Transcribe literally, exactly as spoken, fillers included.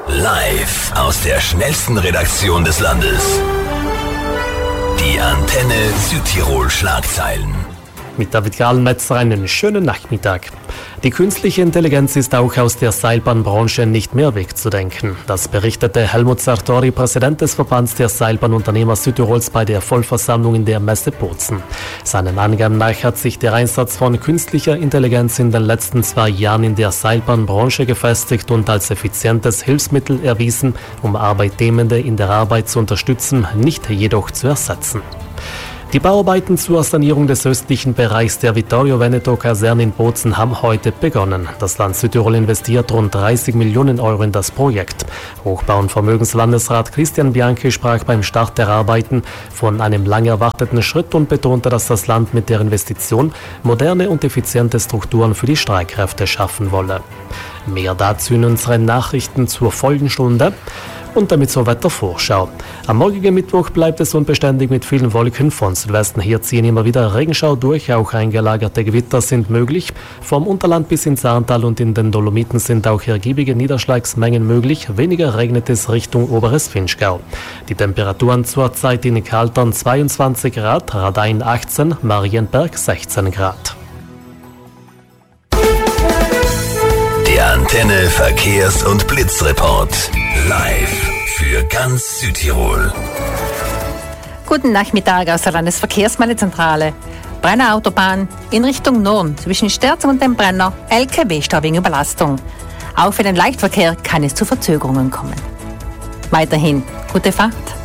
Live aus der schnellsten Redaktion des Landes. Die Antenne Südtirol Schlagzeilen. Mit David Grahlenmetzer einen schönen Nachmittag. Die künstliche Intelligenz ist auch aus der Seilbahnbranche nicht mehr wegzudenken. Das berichtete Helmut Sartori, Präsident des Verbands der Seilbahnunternehmer Südtirols, bei der Vollversammlung in der Messe Bozen. Seinen Angaben nach hat sich der Einsatz von künstlicher Intelligenz in den letzten zwei Jahren in der Seilbahnbranche gefestigt und als effizientes Hilfsmittel erwiesen, um Arbeitnehmende in der Arbeit zu unterstützen, nicht jedoch zu ersetzen. Die Bauarbeiten zur Sanierung des östlichen Bereichs der Vittorio-Veneto-Kaserne in Bozen haben heute begonnen. Das Land Südtirol investiert rund dreißig Millionen Euro in das Projekt. Hochbau- und Vermögenslandesrat Christian Bianchi sprach beim Start der Arbeiten von einem lang erwarteten Schritt und betonte, dass das Land mit der Investition moderne und effiziente Strukturen für die Streitkräfte schaffen wolle. Mehr dazu in unseren Nachrichten zur Folgenstunde. Und damit zur Wettervorschau. Am morgigen Mittwoch bleibt es unbeständig mit vielen Wolken von Südwesten her ziehen immer wieder Regenschau durch, auch eingelagerte Gewitter sind möglich. Vom Unterland bis ins Ahrtal und in den Dolomiten sind auch ergiebige Niederschlagsmengen möglich. Weniger regnet es Richtung Oberes Vinschgau. Die Temperaturen zurzeit in Kaltern zweiundzwanzig Grad, Radein achtzehn, Marienberg sechzehn Grad. Der Antenne Verkehrs- und Blitzreport. Live für ganz Südtirol. Guten Nachmittag aus der Landesverkehrsmeldezentrale. Brenner Autobahn in Richtung Norden zwischen Sterzing und dem Brenner L K W-Stau wegen Überlastung. Auch für den Leichtverkehr kann es zu Verzögerungen kommen. Weiterhin gute Fahrt.